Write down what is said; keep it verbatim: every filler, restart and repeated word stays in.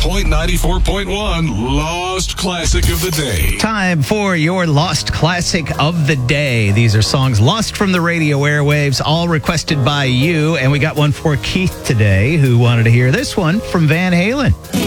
Point ninety-four point one Lost Classic of the Day. Time for your Lost Classic of the Day. These are songs lost from the radio airwaves, all requested by you. And we got one for Keith today, who wanted to hear this one from Van Halen.